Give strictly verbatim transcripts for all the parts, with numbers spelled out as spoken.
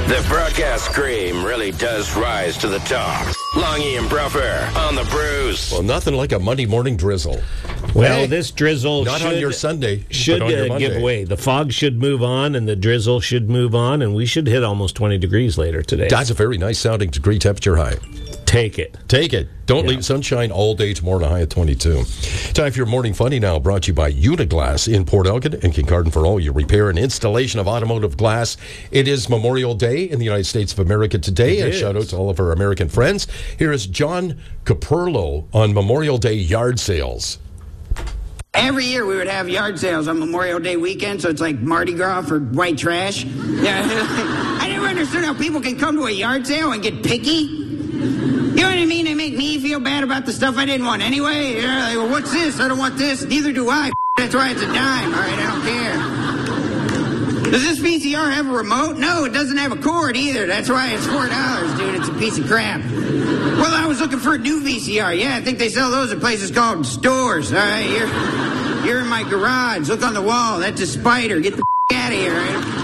The broadcast cream really does rise to the top. Longy and Bruffer on the Brews. Well, nothing like a Monday morning drizzle. Well, Hey, this drizzle not should, on your Sunday, should but on your uh, Monday. give way. The fog should move on, and the drizzle should move on, and we should hit almost twenty degrees later today. That's a very nice sounding degree temperature high. Take it. Take it. Don't Yeah. leave sunshine all day tomorrow, a high at twenty-two. Time for your Morning Funny now, brought to you by Uniglass in Port Elgin and Kincardine for all your repair and installation of automotive glass. It is Memorial Day in the United States of America today. It A is. shout out to all of our American friends. Here is John Caperlo on Memorial Day yard sales. Every year we would have yard sales on Memorial Day weekend, so it's like Mardi Gras for white trash. Yeah, I never understood how people can come to a yard sale and get picky. You know what I mean? They make me feel bad about the stuff I didn't want anyway. They're like, well, what's this? I don't want this. Neither do I. That's why it's a dime. All right, I don't care. Does this V C R have a remote? No, it doesn't have a cord either. That's why it's four dollars, dude. It's a piece of crap. Well, I was looking for a new V C R. Yeah, I think they sell those at places called stores. All right, you're, you're in my garage. Look on the wall. That's a spider. Get the out of here, all right?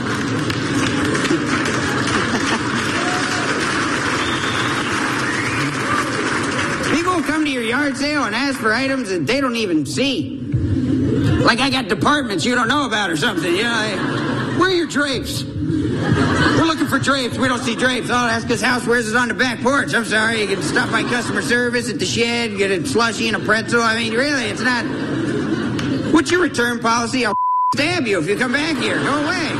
People will come to your yard sale and ask for items that they don't even see. Like I got departments you don't know about or something. You know, like, where are your drapes? We're looking for drapes. We don't see drapes. Oh, that's because Housewares is on the back porch. I'm sorry. You can stop by customer service at the shed, get a slushie and a pretzel. I mean, really, it's not... What's your return policy? I'll stab you if you come back here. Go away.